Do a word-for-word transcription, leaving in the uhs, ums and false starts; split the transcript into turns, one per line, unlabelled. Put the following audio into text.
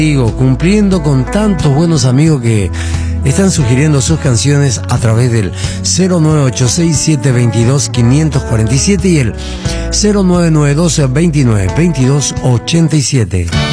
Digo, cumpliendo con tantos buenos amigos que están sugiriendo sus canciones a través del cero nueve ocho seis siete dos dos cinco cuatro siete y el cero nueve nueve uno dos veintinueve veintidós ochenta y siete.